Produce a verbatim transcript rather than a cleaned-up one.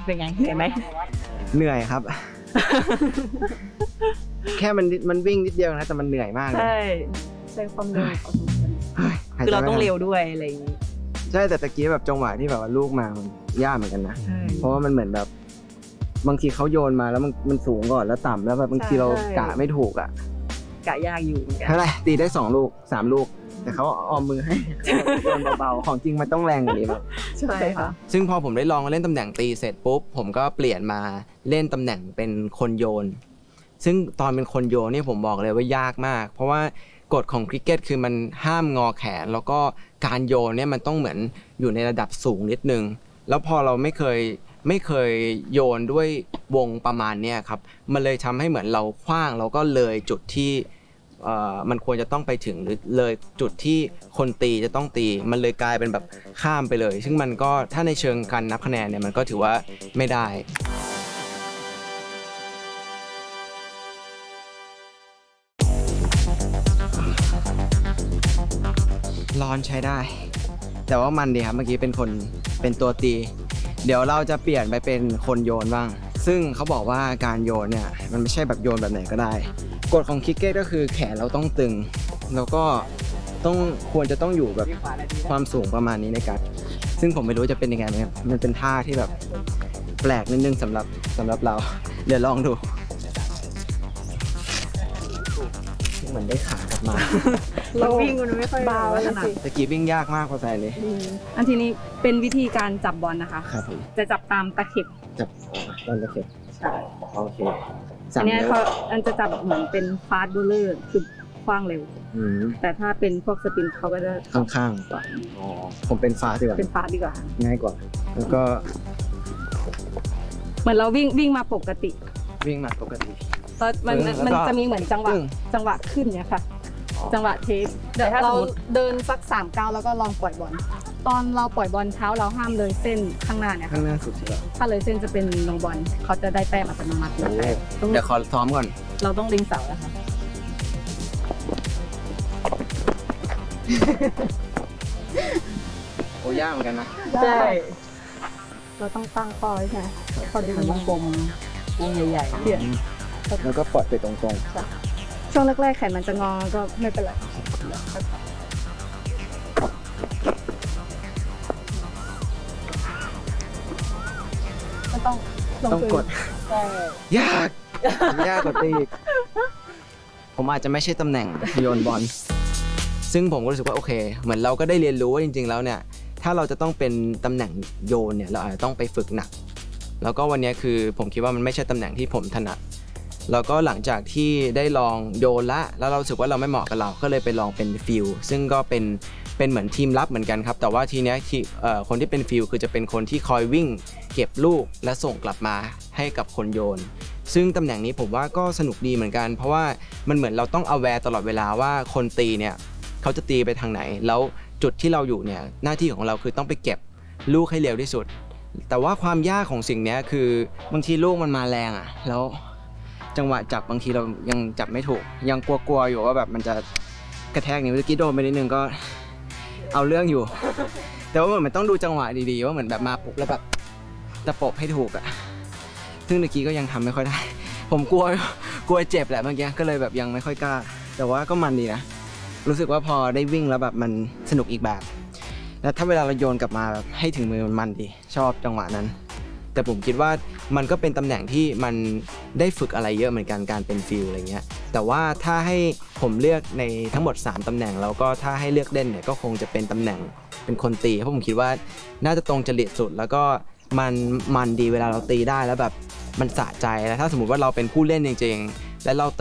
เป็นไงเหนื่อยไหมเหนื่อยครับ แค่มันมันวิ่งนิดเดียวนะแต่มันเหนื่อยมากเลยใช่ใช้ความเร็วพอสมควรคือเราต้องเร็วด้วยอะไรอย่างนี้ใช่แต่ตะกี้แบบจังหวะที่แบบว่าลูกมามันยากเหมือนกันนะเพราะว่ามันเหมือนแบบบางทีเขาโยนมาแล้วมันมันสูงก่อนแล้วต่ำแล้วแบบบางทีเรากะไม่ถูกอ่ะกะยากอยู่เท่าไหร่ตีได้สองลูกสามลูกแต่เขาออมมือให้โยนเบาๆของจริงมันต้องแรงกว่านี้แบบใช่ค่ะซึ่งพอผมได้ลองเล่นตำแหน่งตีเสร็จปุ๊บผมก็เปลี่ยนมาเล่นตำแหน่งเป็นคนโยนซึ่งตอนเป็นคนโยนนี่ผมบอกเลยว่ายากมากเพราะว่ากฎของคริกเก็ตคือมันห้ามงอแขนแล้วก็การโยนเนี่ยมันต้องเหมือนอยู่ในระดับสูงนิดนึงแล้วพอเราไม่เคยไม่เคยโยนด้วยวงประมาณนี้ครับมันเลยทำให้เหมือนเราขว้างแล้วก็เลยจุดที่มันควรจะต้องไปถึงหรือเลยจุดที่คนตีจะต้องตีมันเลยกลายเป็นแบบข้ามไปเลยซึ่งมันก็ถ้าในเชิงการนับคะแนนเนี่ยมันก็ถือว่าไม่ได้ร้อนใช้ได้แต่ว่ามันดีครับเมื่อกี้เป็นคนเป็นตัวตีเดี๋ยวเราจะเปลี่ยนไปเป็นคนโยนบ้างซึ่งเขาบอกว่าการโยนเนี่ยมันไม่ใช่แบบโยนแบบไหนก็ได้กฎของคริกเก็ตก็คือแขนเราต้องตึงแล้วก็ต้องควรจะต้องอยู่แบบความสูงประมาณนี้ในการซึ่งผมไม่รู้จะเป็นยังไงนะครับมันเป็นท่าที่แบบแปลกนิดนึงสำหรับสำหรับเราเดี๋ยวลองดูเหมือนได้ขากลับมาเราวิ่งมันไม่ค่อยเบาขนาดตะกี้วิ่งยากมากพอใจเลยอันทีนี้เป็นวิธีการจับบอลนะคะครับผมจะจับตามตะเข็บจับตามตะเข็บใช่โอเคอันนี้เขาอันจะจับเหมือนเป็นฟาสต์บูลเลอร์คือคว้างเร็วแต่ถ้าเป็นพวกสปินเขาก็จะข้างๆกว่าอ๋อผมเป็นฟาสต์ดีกว่าเป็นฟาสต์ดีกว่าง่ายกว่าแล้วก็เหมือนเราวิ่งวิ่งมาปกติวิ่งมาปกติตอนมันมันจะมีเหมือนจังหวะจังหวะขึ้นเนี่ยค่ะจังหวะเทคเดี๋ยวเราเดินสักสามก้าวแล้วก็ลองปล่อยบอลตอนเราปล่อยบอลเท้าเราห้ามเลยเส้นข้างหน้าเนี่ยข้างหน้าสุดใช่ไหมถ้าเลยเส้นจะเป็นลงบอลเขาจะได้แต้มอัตโนมัติเดี๋ยวขอซ้อมก่อนเราต้องลิงเสาแล้วค่ะโอ้ยากเหมือนกันนะใช่เราต้องตั้งข้อใช่ไหมข้อดึงวงกลมวงใหญ่ๆเปลี่ยนแล้วก็ปล่อยไปตรงๆช่วงแรกๆแขนมันจะงอก็ไม่เป็นไรต้องต้องกดยากยากกว่าตีอีกผมอาจจะไม่ใช่ตำแหน่งโยนบอลซึ่งผมก็รู้สึกว่าโอเคเหมือนเราก็ได้เรียนรู้ว่าจริงๆแล้วเนี่ยถ้าเราจะต้องเป็นตำแหน่งโยนเนี่ยเราอาจจะต้องไปฝึกหนักแล้วก็วันนี้คือผมคิดว่ามันไม่ใช่ตำแหน่งที่ผมถนัดแล้วก็หลังจากที่ได้ลองโยนละแล้วเรารู้สึกว่าเราไม่เหมาะกับเราก็เลยไปลองเป็นฟิลซึ่งก็เป็นเป็นเหมือนทีมลับเหมือนกันครับแต่ว่าทีนี้ที่คนที่เป็นฟิลคือจะเป็นคนที่คอยวิ่งเก็บลูกและส่งกลับมาให้กับคนโยนซึ่งตำแหน่งนี้ผมว่าก็สนุกดีเหมือนกันเพราะว่ามันเหมือนเราต้อง aware ตลอดเวลาว่าคนตีเนี่ยเขาจะตีไปทางไหนแล้วจุดที่เราอยู่เนี่ยหน้าที่ของเราคือต้องไปเก็บลูกให้เร็วที่สุดแต่ว่าความยากของสิ่งนี้คือบางทีลูกมันมาแรงอ่ะแล้วจังหวะจับบางทีเรายังจับไม่ถูกยังกลัวๆอยู่ว่าแบบมันจะกระแทกนิ้วเมื่อกี้โดนไปนิดนึงก็เอาเรื่องอยู่แต่ว่ามันต้องดูจังหวะดีๆว่าเหมือนแบบมาปุ๊บแล้วแบบตะปบให้ถูกอ่ะซึ่งเมื่อกี้ก็ยังทำไม่ค่อยได้ผมกลัวกลัวเจ็บแหละเมื่อกี้ก็เลยแบบยังไม่ค่อยกล้าแต่ว่าก็มันดีนะรู้สึกว่าพอได้วิ่งแล้วแบบมันสนุกอีกแบบแล้วถ้าเวลาเราโยนกลับมาแบบให้ถึงมือมันมันดีชอบจังหวะนั้นแต่ผมคิดว่ามันก็เป็นตำแหน่งที่มันได้ฝึกอะไรเยอะเหมือนกันการเป็นฟิลอะไรเงี้ยแต่ว่าถ้าให้ผมเลือกในทั้งหมดสามตำแหน่งแล้วก็ถ้าให้เลือกเล่นเนี่ยก็คงจะเป็นตำแหน่งเป็นคนตีเพราะผมคิดว่าน่าจะตรงจริตสุดแล้วก็มันมันดีเวลาเราตีได้แล้วแบบมันสะใจแล้วถ้าสมมุติว่าเราเป็นผู้เล่นจริงๆและเรา